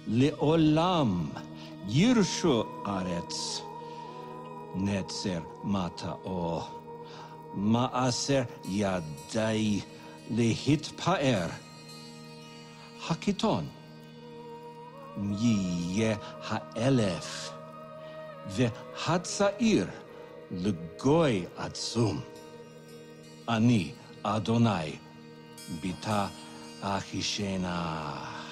לעולם ירשו ארץ. נצר מטעו, מעשר ידי להתפאר. הקיטון יהיה האלף, והצעיר לגוי עצום. אני, אדוני, ביתה אחישנה.